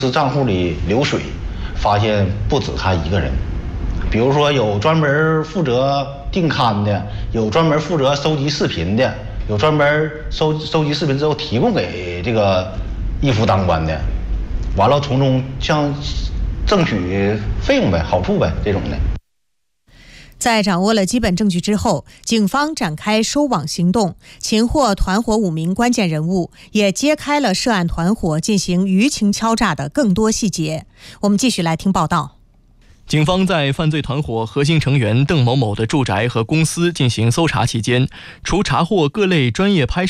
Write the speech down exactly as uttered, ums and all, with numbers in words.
账户里流水，发现不止他一个人。比如说有专门负责订刊的，有专门负责收集视频的，有专门收收集视频之后提供给这个义夫当官的，完了从中像挣取费用呗、好处呗这种的。 在掌握了基本证据之后，警方展开收网行动，擒获团伙五名关键人物，也揭开了涉案团伙进行舆情敲诈的更多细节。我们继续来听报道。 警方在犯罪团伙核心成员邓某某的住宅和公司进行搜查期间，除查获各类专业拍摄